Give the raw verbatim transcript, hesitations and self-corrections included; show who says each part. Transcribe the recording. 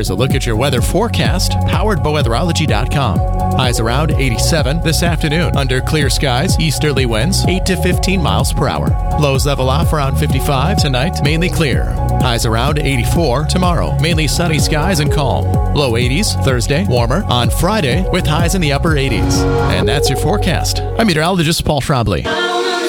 Speaker 1: Here's a look at your weather forecast, powered by weatherology dot com. Highs around eighty-seven this afternoon. Under clear skies, easterly winds eight to fifteen miles per hour. Lows level off around fifty-five tonight, mainly clear. Highs around eighty-four tomorrow, mainly sunny skies and calm. Low eighties Thursday, warmer on Friday with highs in the upper eighties. And that's your forecast. I'm meteorologist Paul Trombley.